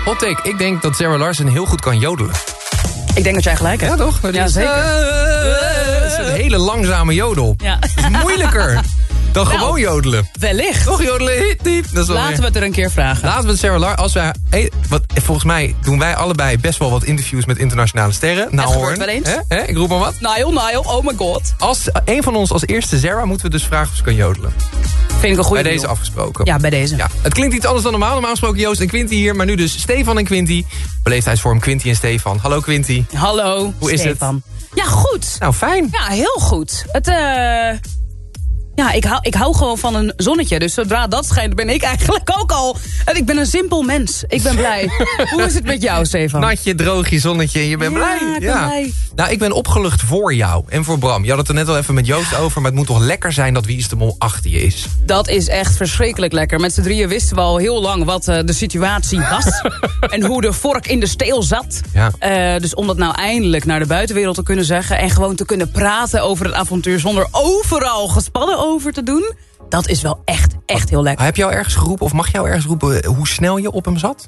Hot take, ik denk dat Sarah Larsen heel goed kan jodelen. Ik denk dat jij gelijk hebt. Ja, toch? Ja, zeker. Dat is een hele langzame jodel. Ja. Dat is moeilijker dan gewoon jodelen. Wellicht. Toch jodelen? Dat is wel Laten we het er een keer vragen. Laten we het Sarah Larsen... Als wij, volgens mij doen wij allebei best wel wat interviews met internationale sterren. Het gebeurt wel eens. Ik roep maar wat. Nile, oh my god. Als een van ons als eerste Sarah moeten we dus vragen of ze kan jodelen. Vind ik een goede Bij deze afgesproken. Ja, bij deze. Ja, het klinkt iets anders dan normaal. Normaal gesproken Joost en Quinty hier. Maar nu dus Stefan en Quinty. Beleefdheidsvorm Quinty en Stefan. Hallo Quinty. Hallo, Hoe is Stefan. Ja, goed. Nou, fijn. Ja, heel goed. Ja, ik hou gewoon van een zonnetje. Dus zodra dat schijnt, ben ik eigenlijk ook al... Ik ben een simpel mens. Ik ben blij. Hoe is het met jou, Stefan? Natje, droogje, zonnetje en je bent blij. Ik ben blij. Nou, ik ben opgelucht voor jou en voor Bram. Je had het er net al even met Joost over... maar het moet toch lekker zijn dat Wie is de Mol achter je is. Dat is echt verschrikkelijk lekker. Met z'n drieën wisten we al heel lang wat de situatie was. En hoe de vork in de steel zat. Ja. Dus om dat nou eindelijk naar de buitenwereld te kunnen zeggen... en gewoon te kunnen praten over het avontuur... zonder overal gespannen over te doen... dat is wel echt heel lekker. Heb je al ergens geroepen, of mag je al ergens roepen... hoe snel je op hem zat?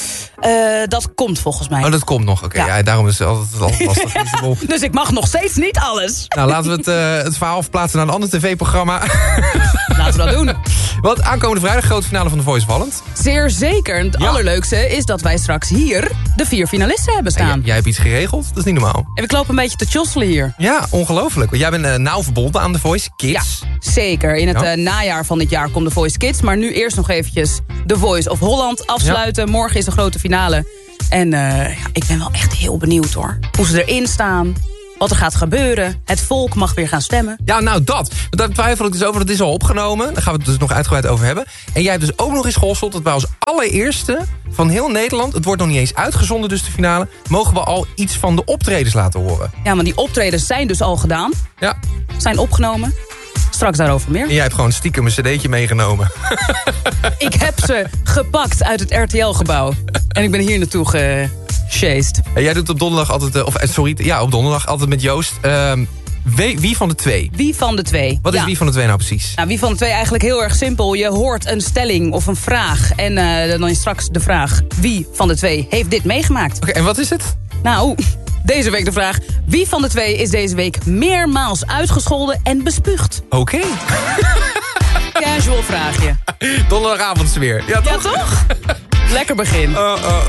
Dat komt volgens mij. Oh, dat komt nog. Oké. Ja, daarom is het altijd lastig. Dus ik mag nog steeds niet alles. Nou, laten we het verhaal verplaatsen naar een ander tv-programma. Laten we dat doen. Want aankomende vrijdag grote finale van The Voice of Holland. Zeer zeker. En het allerleukste is dat wij straks hier de 4 finalisten hebben staan. Jij hebt iets geregeld, dat is niet normaal. En ik loop een beetje te tjosselen hier. Ja, ongelooflijk. Want jij bent nauw verbonden aan The Voice Kids. Ja, zeker. In het najaar van dit jaar komt The Voice Kids. Maar nu eerst nog eventjes The Voice of Holland afsluiten. Ja. Morgen is de grote finale. En ik ben wel echt heel benieuwd hoor. Hoe ze erin staan. Wat er gaat gebeuren. Het volk mag weer gaan stemmen. Ja, nou dat. Daar twijfel ik dus over. Dat is al opgenomen. Daar gaan we het dus nog uitgebreid over hebben. En jij hebt dus ook nog eens gehosseld dat wij als allereerste van heel Nederland... het wordt nog niet eens uitgezonden, dus de finale... mogen we al iets van de optredens laten horen. Ja, maar die optredens zijn dus al gedaan. Ja. Zijn opgenomen. Straks daarover meer. En jij hebt gewoon stiekem een cd'tje meegenomen. Ik heb ze gepakt uit het RTL-gebouw. En ik ben hier naartoe gesjeest. Jij doet op donderdag altijd... op donderdag altijd met Joost... Wie van de twee? Wie van de twee. Wat is wie van de twee nou precies? Nou, wie van de twee eigenlijk heel erg simpel. Je hoort een stelling of een vraag. En dan is straks de vraag... wie van de twee heeft dit meegemaakt? Oké, en wat is het? Nou... Deze week de vraag, wie van de twee is deze week meermaals uitgescholden en bespuugd? Oké. Casual vraagje. Donderdagavond weer. Ja, toch? Ja, toch? Lekker begin.